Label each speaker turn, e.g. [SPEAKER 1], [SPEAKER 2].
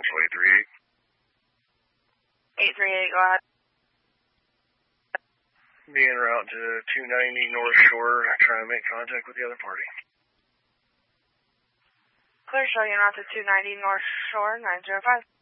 [SPEAKER 1] Central 838.
[SPEAKER 2] 838, go ahead.
[SPEAKER 1] Be en route to 290 North Shore, trying to make contact with the other party.
[SPEAKER 2] Clear, showing en route to 290 North Shore, 905.